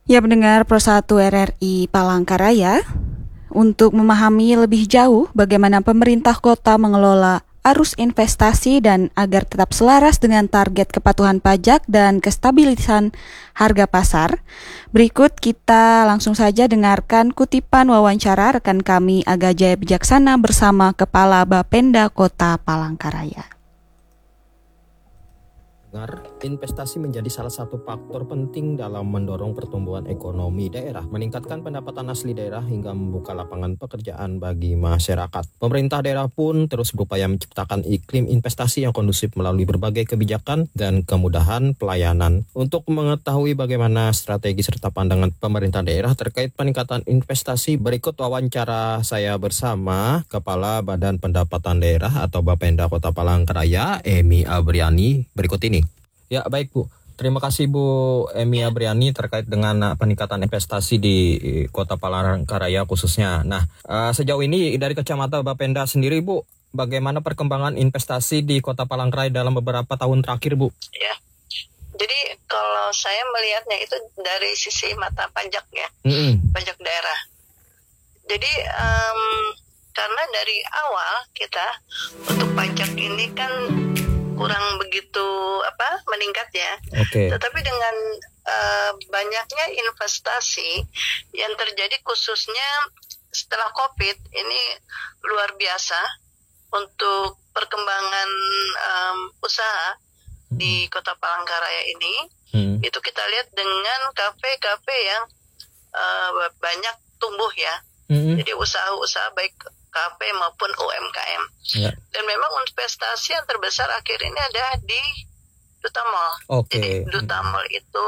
Ya, pendengar Pro 1 RRI Palangkaraya, untuk memahami lebih jauh bagaimana pemerintah kota mengelola arus investasi dan agar tetap selaras dengan target kepatuhan pajak dan kestabilisan harga pasar, berikut kita langsung saja dengarkan kutipan wawancara rekan kami Aga Jaya Bijaksana bersama Kepala Bapenda Kota Palangkaraya. Investasi menjadi salah satu faktor penting dalam mendorong pertumbuhan ekonomi daerah, meningkatkan pendapatan asli daerah hingga membuka lapangan pekerjaan bagi masyarakat. Pemerintah daerah pun terus berupaya menciptakan iklim investasi yang kondusif melalui berbagai kebijakan dan kemudahan pelayanan. Untuk mengetahui bagaimana strategi serta pandangan pemerintah daerah terkait peningkatan investasi, berikut wawancara saya bersama Kepala Badan Pendapatan Daerah atau Bapenda Kota Palangkaraya, Emi Abriani, berikut ini. Ya, baik Bu. Terima kasih Bu Emi Abriani terkait dengan peningkatan investasi di Kota Palangkaraya khususnya. Nah, sejauh ini dari Kecamatan Bapenda sendiri Bu, bagaimana perkembangan investasi di Kota Palangkaraya dalam beberapa tahun terakhir Bu? Ya, jadi kalau saya melihatnya itu dari sisi mata pajak ya, pajak daerah. Jadi karena dari awal kita untuk pajak ini kan kurang begitu meningkat ya. Okay. Tetapi dengan banyaknya investasi yang terjadi khususnya setelah COVID ini luar biasa untuk perkembangan usaha di Kota Palangkaraya ini. Itu kita lihat dengan kafe-kafe yang banyak tumbuh ya. Jadi usaha-usaha baik kafe maupun UMKM. Yeah. Dan memang investasi yang terbesar akhir ini ada di Duta Mall. Okay. Jadi Duta Mall itu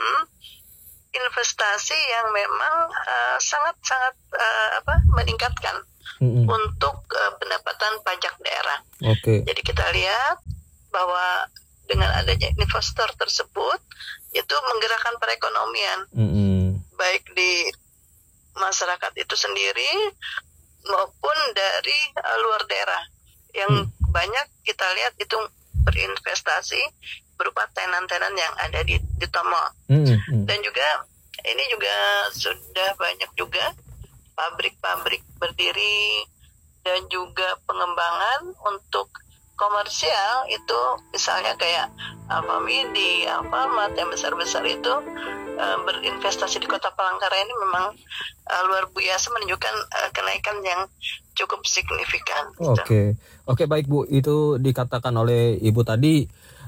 investasi yang memang sangat-sangat meningkatkan untuk pendapatan pajak daerah. Okay. Jadi kita lihat bahwa dengan adanya investor tersebut itu menggerakkan perekonomian baik di masyarakat itu sendiri maupun dari luar daerah yang banyak kita lihat itu berinvestasi berupa tenan-tenan yang ada di Tomo. Dan juga ini juga sudah banyak juga pabrik-pabrik berdiri dan juga pengembangan untuk komersial itu misalnya kayak Alfamidi, Alfamart yang besar-besar itu berinvestasi di Kota Palangkaraya ini memang luar biasa menunjukkan kenaikan yang cukup signifikan. Oke, baik Bu, itu dikatakan oleh Ibu tadi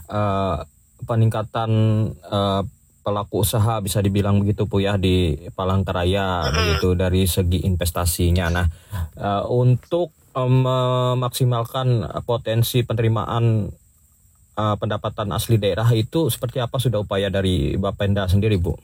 peningkatan pelaku usaha bisa dibilang begitu Bu ya di Palangkaraya begitu dari segi investasinya. Nah, untuk memaksimalkan potensi penerimaan pendapatan asli daerah itu seperti apa sudah upaya dari Bapenda sendiri Bu?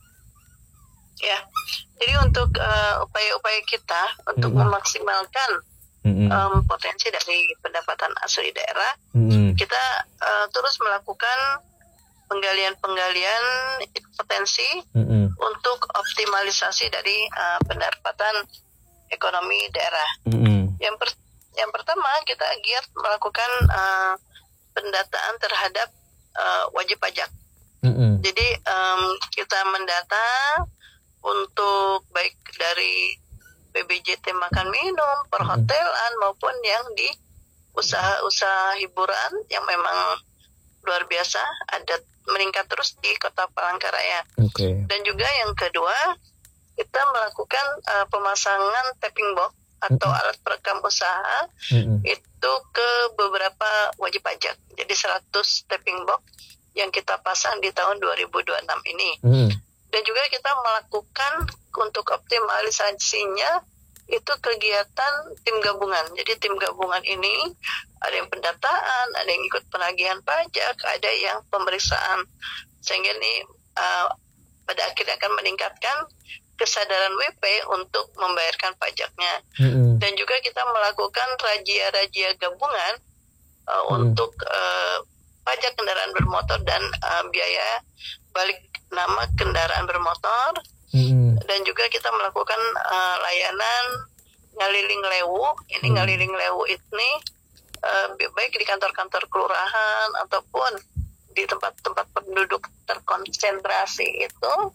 Ya, jadi untuk upaya-upaya kita untuk memaksimalkan potensi dari pendapatan asli daerah, kita terus melakukan penggalian potensi untuk optimalisasi dari pendapatan ekonomi daerah. Yang pertama kita giat melakukan pendataan terhadap wajib pajak. Jadi kita mendata untuk baik dari PBJT makan minum, perhotelan maupun yang di usaha-usaha hiburan yang memang luar biasa ada meningkat terus di Kota Palangkaraya. Dan juga yang kedua kita melakukan pemasangan tapping box atau alat perekam usaha itu ke beberapa wajib pajak. Jadi 100 tapping box yang kita pasang di tahun 2026 ini. Dan juga kita melakukan untuk optimalisasinya itu kegiatan tim gabungan. Jadi tim gabungan ini ada yang pendataan, ada yang ikut penagihan pajak, ada yang pemeriksaan. Sehingga ini pada akhirnya akan meningkatkan kesadaran WP untuk membayarkan pajaknya. Dan juga kita melakukan razia-razia gabungan untuk pajak kendaraan bermotor dan biaya balik nama kendaraan bermotor. Dan juga kita melakukan layanan ngaliling lewu. Ini ngaliling lewu ini baik di kantor-kantor kelurahan ataupun di tempat-tempat penduduk terkonsentrasi itu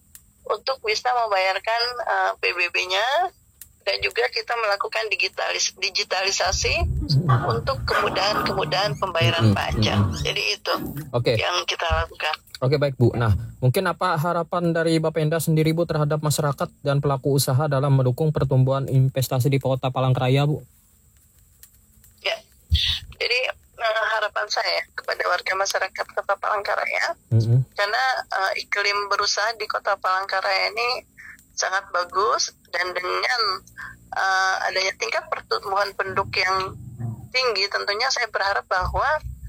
untuk bisa membayarkan PBB-nya, dan juga kita melakukan digitalisasi untuk kemudahan pembayaran pajak. Jadi itu yang kita lakukan. Oke, baik Bu. Nah, mungkin apa harapan dari Bapenda sendiri Bu terhadap masyarakat dan pelaku usaha dalam mendukung pertumbuhan investasi di Kota Palangkaraya, Bu? Ya, jadi harapan saya kepada warga masyarakat Kota Palangkaraya, karena iklim berusaha di Kota Palangkaraya ini sangat bagus, dan dengan adanya tingkat pertumbuhan penduduk yang tinggi, tentunya saya berharap bahwa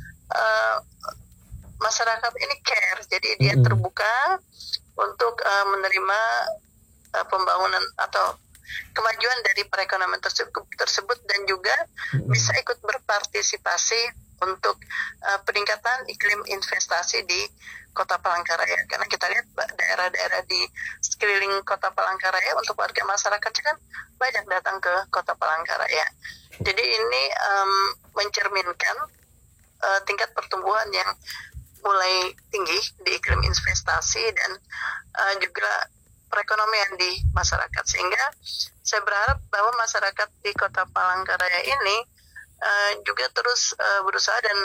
masyarakat ini care, jadi dia terbuka untuk menerima pembangunan atau kemajuan dari perekonomian tersebut dan juga bisa ikut berpartisipasi untuk peningkatan iklim investasi di Kota Palangkaraya. Karena kita lihat daerah-daerah di sekeliling Kota Palangkaraya, untuk warga masyarakat kan banyak datang ke Kota Palangkaraya. Jadi ini mencerminkan tingkat pertumbuhan yang mulai tinggi di iklim investasi dan juga perekonomian di masyarakat, sehingga saya berharap bahwa masyarakat di Kota Palangkaraya ini juga terus berusaha dan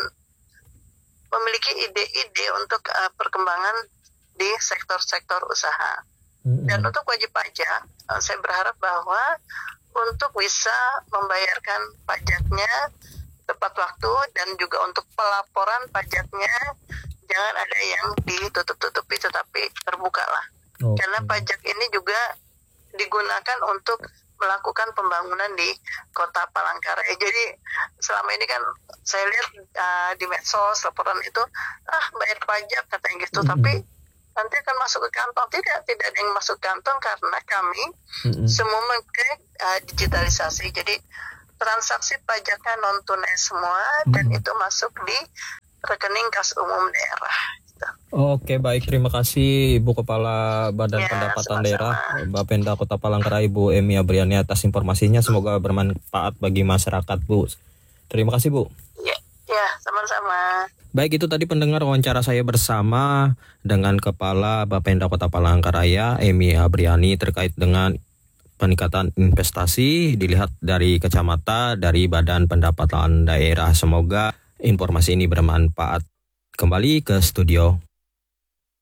memiliki ide-ide untuk perkembangan di sektor-sektor usaha. Dan untuk wajib pajak, saya berharap bahwa untuk bisa membayarkan pajaknya tepat waktu, dan juga untuk pelaporan pajaknya jangan ada yang ditutup-tutupi, tetapi terbuka lah. Karena pajak ini juga digunakan untuk melakukan pembangunan di Kota Palangkaraya. Jadi selama ini kan saya lihat di medsos laporan itu bayar pajak katanya gitu, tapi nanti akan masuk ke kantong. Tidak ada yang masuk kantong, karena kami semua memakai digitalisasi. Jadi transaksi pajaknya non tunai semua, dan itu masuk di rekening kas umum daerah. Oke, baik, terima kasih Ibu Kepala Badan Pendapatan Daerah Bapenda Kota Palangkaraya, Ibu Emi Abriani, atas informasinya. Semoga bermanfaat bagi masyarakat, Bu. Terima kasih, Bu. Ya, sama-sama. Baik, itu tadi pendengar wawancara saya bersama dengan Kepala Bapenda Kota Palangkaraya, Emi Abriani, terkait dengan peningkatan investasi dilihat dari kacamata dari Badan Pendapatan Daerah. Semoga informasi ini bermanfaat. Kembali ke studio.